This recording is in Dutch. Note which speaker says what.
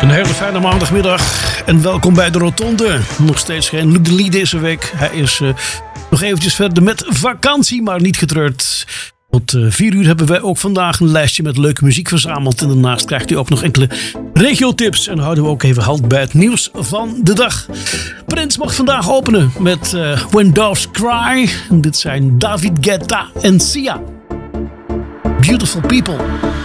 Speaker 1: Een hele fijne maandagmiddag en welkom bij de Rotonde. Nog steeds geen Luc de Lee deze week. Hij is nog eventjes verder met vakantie, maar niet getreurd. Tot 4 uur hebben wij ook vandaag een lijstje met leuke muziek verzameld. En daarnaast krijgt u ook nog enkele regiotips. En houden we ook even halt bij het nieuws van de dag. Prins mag vandaag openen met When Doves Cry. En dit zijn David Guetta en Sia. Beautiful People.